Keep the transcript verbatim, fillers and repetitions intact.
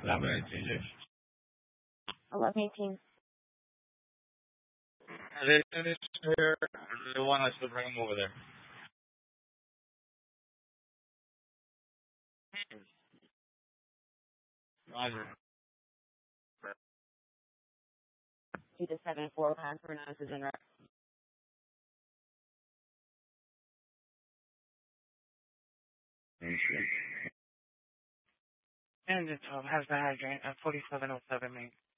eleven eighteen. eleven eighteen. Are they finished here? They want us to bring them over there. Roger. Two to seven four pounds per ounce is in. And it's um, has the hydrant at forty-seven oh seven Main.